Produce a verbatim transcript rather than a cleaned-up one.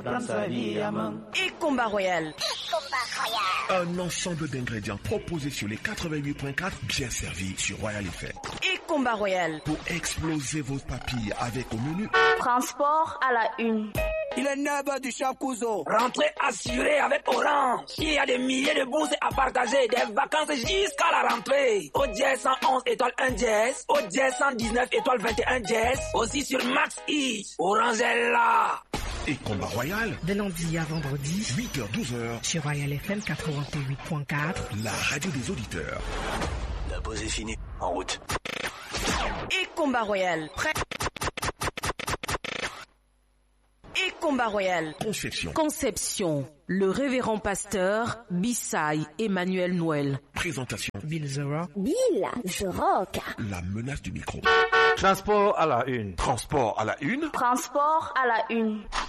prendre sa vie à main. Et Combat Royal. Un ensemble d'ingrédients proposés sur les quatre-vingt-huit point quatre, bien servis sur Royal F M. Et Combat Royal. Pour exploser vos papilles avec au menu Transport à la une. Il est neuf heures du Champ Couso. Rentrée assurée avec Orange. Il y a des milliers de bourses à partager. Des vacances jusqu'à la rentrée. Au dièse cent onze étoile un dièse. Au dièse cent dix-neuf étoile vingt et un dièse. Aussi sur Max E. Orange est là. Et Combat Royal. De lundi à vendredi. huit heures douze heures. Sur Royal F M quatre-vingt-huit point quatre. La radio des auditeurs. La pause est finie. En route. Et Combat Royal. Prêt. Et Combat Royal. Conception. Conception. Le révérend pasteur Bissai Emmanuel Noël. Présentation. Bill The Rock. Bill The Rock. La menace du micro. Transport à la une. Transport à la une. Transport à la une.